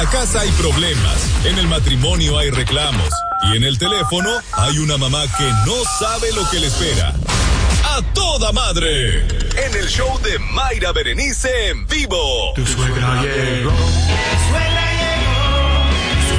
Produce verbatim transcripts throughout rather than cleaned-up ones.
En la casa hay problemas, en el matrimonio hay reclamos y en el teléfono hay una mamá que no sabe lo que le espera. ¡A toda madre! En el show de Mayra Berenice en vivo. Tu suegra llegó. Tu suegra llegó.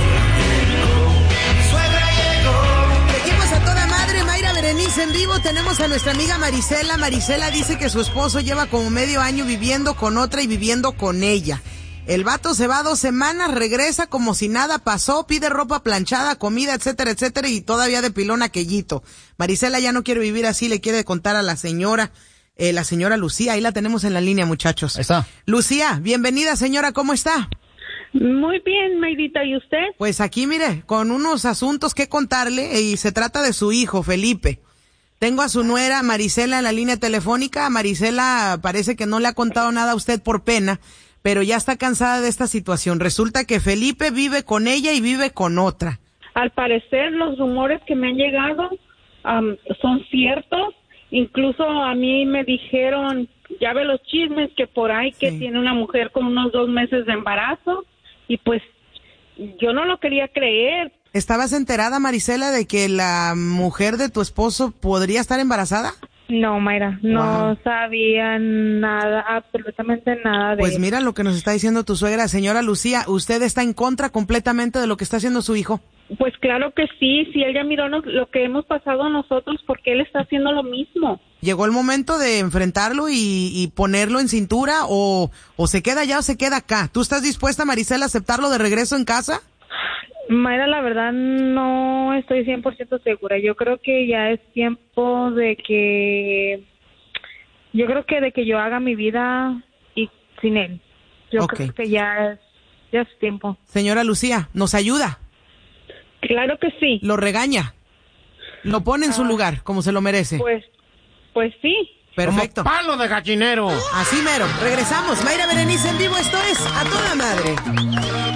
Tu suegra llegó. Seguimos a toda madre, Mayra Berenice en vivo. Tenemos a nuestra amiga Marisela. Marisela dice que su esposo lleva como medio año viviendo con otra y viviendo con ella. El vato se va dos semanas, regresa como si nada pasó, pide ropa planchada, comida, etcétera, etcétera, y todavía de pilón aquellito. Marisela ya no quiere vivir así, le quiere contar a la señora, eh, la señora Lucía. Ahí la tenemos en la línea, muchachos. Ahí está. Lucía, bienvenida, señora, ¿cómo está? Muy bien, Mayrita, ¿y usted? Pues aquí, mire, con unos asuntos que contarle, y se trata de su hijo, Felipe. Tengo a su nuera, Marisela, en la línea telefónica. Marisela parece que no le ha contado nada a usted por pena, pero ya está cansada de esta situación. Resulta que Felipe vive con ella y vive con otra. Al parecer, los rumores que me han llegado um, son ciertos. Incluso a mí me dijeron, ya ve los chismes, que por ahí que Sí. tiene una mujer con unos dos meses de embarazo. Y pues yo no lo quería creer. ¿Estabas enterada, Marisela, de que la mujer de tu esposo podría estar embarazada? No, Mayra, no Wow. sabía nada, absolutamente nada de Pues eso. mira lo que nos está diciendo tu suegra. Señora Lucía, ¿usted está en contra completamente de lo que está haciendo su hijo? Pues claro que sí, si él ya miró lo, lo que hemos pasado nosotros, porque él está haciendo lo mismo. ¿Llegó el momento de enfrentarlo y, y ponerlo en cintura o, o se queda allá o se queda acá? ¿Tú estás dispuesta, Marisela, a aceptarlo de regreso en casa? Mayra, la verdad no estoy cien por ciento segura. Yo creo que ya es tiempo de que... Yo creo que de que yo haga mi vida y sin él. Yo Ok. creo que ya es, ya es tiempo. Señora Lucía, ¿nos ayuda? Claro que sí. ¿Lo regaña? ¿Lo pone en su lugar, como se lo merece? Pues, pues sí. Perfecto. Como palo de gallinero. Así mero. Regresamos. Mayra Berenice en vivo. Esto es A Toda Madre.